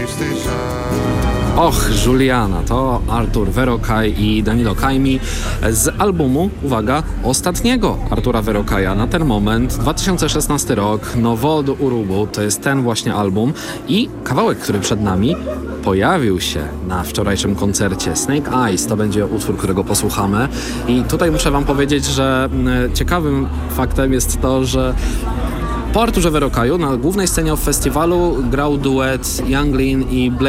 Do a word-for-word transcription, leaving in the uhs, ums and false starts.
Och, Juliana, to Artur Verokaj i Danilo Kajmi z albumu, uwaga, ostatniego Artura Verokaja na ten moment, dwa tysiące szesnasty rok, Nowo do Urubu, to jest ten właśnie album i kawałek, który przed nami pojawił się na wczorajszym koncercie Snake Eyes, to będzie utwór, którego posłuchamy i tutaj muszę wam powiedzieć, że ciekawym faktem jest to, że po Arturze Verokaju na głównej scenie festiwalu grał duet Young Lean i Blake